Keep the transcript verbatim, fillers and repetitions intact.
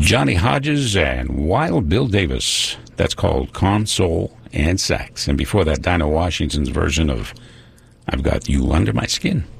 Johnny Hodges and Wild Bill Davis. That's called Console and Sax. And before that, Dinah Washington's version of I've Got You Under My Skin.